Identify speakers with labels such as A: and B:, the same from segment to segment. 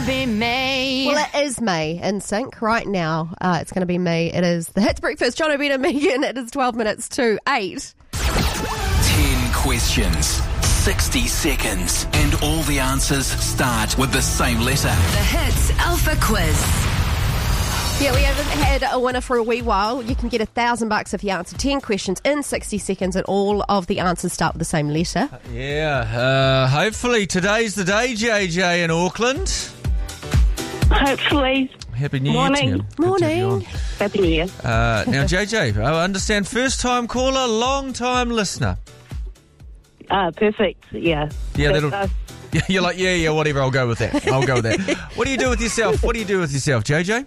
A: be me.
B: Well, it is May in sync right now. It's going to be May. It is the Hits Breakfast. John O'Brien and Megan. It is 12 minutes to 8.
C: 10 questions, 60 seconds, and all the answers start with the same letter.
A: The Hits Alpha Quiz.
B: Yeah, we haven't had a winner for a wee while. You can get $1,000 if you answer 10 questions in 60 seconds and all of the answers start with the same letter.
D: Yeah, hopefully today's the day, JJ in Auckland.
E: Hopefully.
D: Happy New Year
E: Morning.
D: to you. Good to have you on.
E: Happy New Year.
D: Now, JJ, I understand first-time caller, long-time listener.
E: Perfect. Yeah.
D: Yeah,
E: That's
D: that'll...
E: us.
D: You're like, yeah, whatever, I'll go with that. What do you do with yourself? JJ?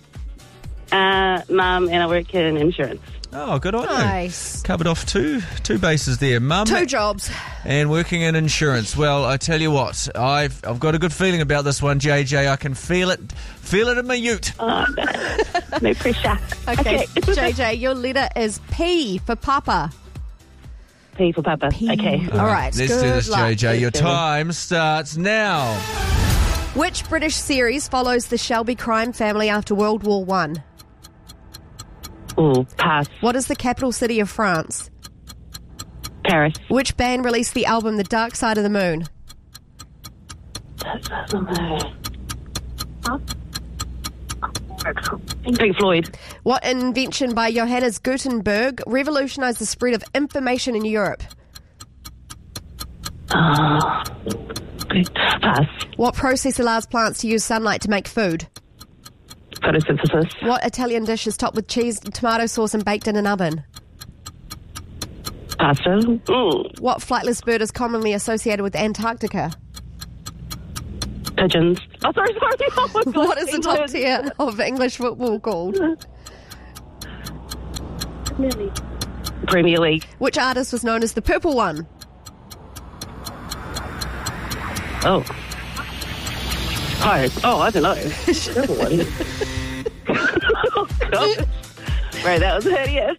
E: Mum, and I work in insurance.
D: Oh, good on you.
B: Nice.
D: Covered off two bases there. Mum
B: 2 jobs.
D: and working in insurance. Well, I tell you what, I've got a good feeling about this one, JJ. I can feel it in my ute.
E: Oh, no pressure.
B: Okay, JJ, your letter is P for Papa.
E: P for Papa.
B: P.
E: Okay.
B: All right,
D: Let's do
B: good
D: this,
B: luck.
D: JJ. Your
E: Let's do it.
D: time starts now.
B: Which British series follows the Shelby crime family after World War I?
E: Oh, pass.
B: What is the capital city of France?
E: Paris.
B: Which band released the album The Dark Side of the Moon?
E: Pink Floyd.
B: What invention by Johannes Gutenberg revolutionized the spread of information in Europe?
E: Pass.
B: What process allows plants to use sunlight to make food?
E: Photosynthesis.
B: What Italian dish is topped with cheese, tomato sauce and baked in an oven?
E: Pasta.
B: What flightless bird is commonly associated with Antarctica?
E: Pigeons. Oh, sorry. Oh, my God.
B: What is the top tier of English football called?
E: Premier League.
B: Which artist was known as the Purple One?
E: Oh. Hi. Oh, I don't know. Purple one. Oh, God. Right, that was hideous.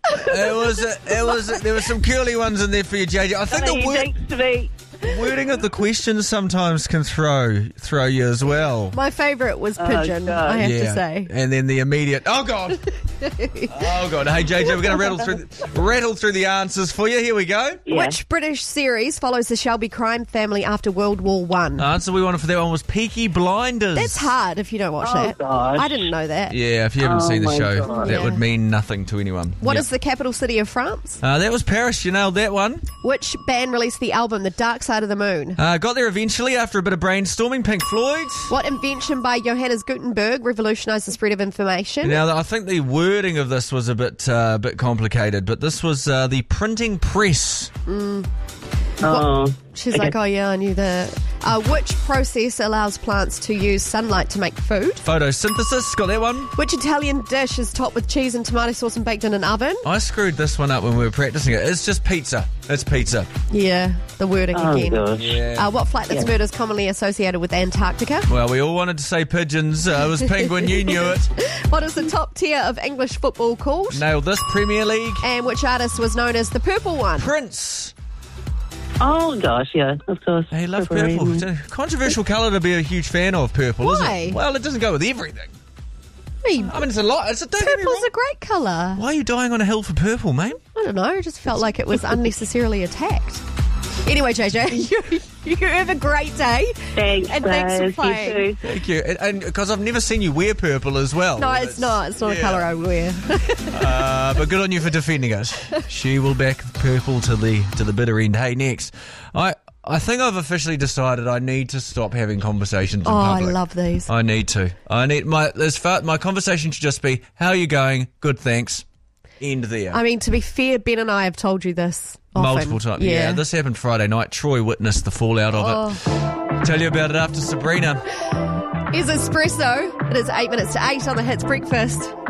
D: There were some curly ones in there for you, JJ. I think
E: Thanks to me.
D: wording of the questions sometimes can throw you as well.
B: My favourite was pigeon,
E: God.
B: I have to say.
D: And then the immediate, oh God. Oh God. Hey JJ, we're going to rattle through the answers for you. Here we go.
E: Yeah.
B: Which British series follows the Shelby crime family after World War I?
D: The answer we wanted for that one was Peaky Blinders.
B: That's hard if you don't watch
E: Oh,
B: that.
E: gosh.
B: I didn't know that.
D: Yeah, if you haven't
E: Oh,
D: seen the
E: my
D: show,
E: God.
D: that
B: Yeah.
D: would mean nothing to anyone.
B: What
D: Yeah.
B: is the capital city of France?
D: That was Paris. You nailed that one.
B: Which band released the album The Dark Side of the Moon?
D: Got there eventually after a bit of brainstorming. Pink Floyd.
B: What invention by Johannes Gutenberg revolutionized the spread of information?
D: Now, I think the wording of this was a bit complicated, but this was the printing press.
E: Oh.
B: She's
E: Okay.
B: like, oh yeah, I knew that. Which process allows plants to use sunlight to make food?
D: Photosynthesis. Got that one?
B: Which Italian dish is topped with cheese and tomato sauce and baked in an oven?
D: I screwed this one up when we were practicing it. It's just pizza. It's pizza.
B: Yeah, the wording
E: Oh,
B: again.
E: gosh.
D: Yeah.
B: What flightless bird is commonly associated with Antarctica?
D: Well, we all wanted to say pigeons. It was penguin. You knew it.
B: What is the top tier of English football called?
D: Nailed this. Premier League.
B: And which artist was known as the Purple One?
D: Prince.
E: Oh, gosh, yeah, of course.
D: He loved purple. It's a controversial colour to be a huge fan of, purple, isn't
B: Why?
D: it? Well, it doesn't go with everything.
B: I mean,
D: I mean, it's a lot. Don't get me
B: purple's
D: wrong.
B: a great colour.
D: Why are you dying on a hill for purple, mate?
B: I don't know, I just felt like it was unnecessarily attacked. Anyway, JJ, you have a great day.
E: Thanks,
B: And thanks for
E: guys.
B: playing.
E: You too.
D: Thank you. And because I've never seen you wear purple as well.
B: No, it's not. It's not a colour I wear.
D: But good on you for defending it. She will back purple to the bitter end. Hey, next. I think I've officially decided I need to stop having conversations in
B: Oh, I
D: public.
B: love these.
D: I need to. My conversation should just be, how are you going? Good, thanks. End there.
B: I mean, to be fair, Ben and I have told you this often.
D: Multiple times. Yeah, this happened Friday night. Troy witnessed the fallout of it. Tell you about it after Sabrina.
B: Here's Espresso. It is 8 minutes to 8 on the Hits Breakfast.